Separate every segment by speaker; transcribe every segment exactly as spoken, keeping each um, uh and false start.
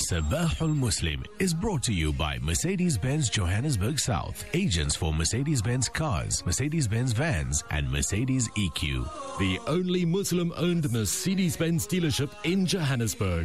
Speaker 1: Sabahul Muslim is brought to you by Mercedes-Benz Johannesburg South, agents for Mercedes-Benz cars, Mercedes-Benz vans, and Mercedes E Q.
Speaker 2: The only Muslim-owned Mercedes-Benz dealership in Johannesburg.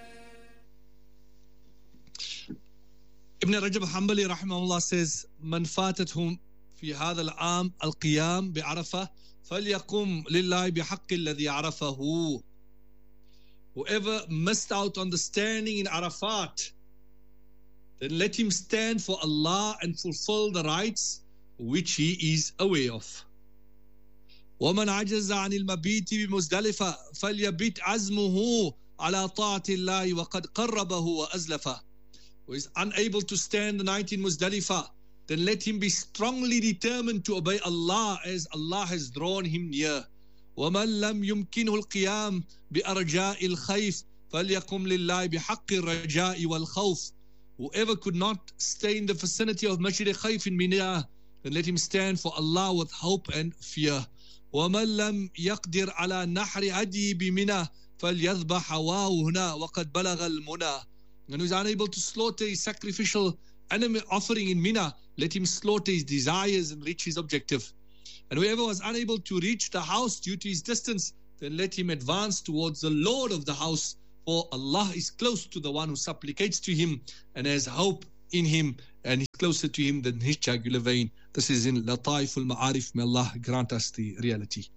Speaker 3: Ibn Rajab Hanbali rahimahullah says, "Man fatatahum fi hadha al-aam al-qiyam bi Arafah, falyaqum lillahi bihaqqi alladhi arafahu." Whoever missed out on the standing in Arafat, then let him stand for Allah and fulfill the rights which he is aware of. وَمَنْ عَجَزَ عَنِ الْمَبِيتِ بِمُزْدَلِفَةٍ فَلْيَبِتْ عَزْمُهُ عَلَى طَاعَةِ اللَّهِ وَقَدْ قَرَّبَهُ وَأَزْلَفَهُ. Who is unable to stand the night in Muzdalifah, then let him be strongly determined to obey Allah as Allah has drawn him near. وَمَنْ لَمْ يُمْكِنْهُ الْقِيَامِ بِأَرْجَاءِ الْخَيْفِ فَلْيَقُمْ لِلَّهِ بِحَقِّ الرَّجَاءِ وَالْخَوْفِ. Whoever could not stay in the vicinity of Masjid Khayf in Mina, then let him stand for Allah with hope and fear. وَمَنْ لَمْ يَقْدِرْ عَلَى نَحْرِ عَدِي بِمِنَا فَلْيَذْبَحْ هَوَاهُ هُنَا وَقَدْ بَلَغَ الْمُنَى. And who is unable to slaughter his sacrificial animal offering in Mina, let him slaughter his desires and reach his objective. And whoever was unable to reach the house due to his distance, then let him advance towards the Lord of the house, for Allah is close to the one who supplicates to him and has hope in him, and is closer to him than his jugular vein. This is in Lataif al-Ma'arif. May Allah grant us the reality.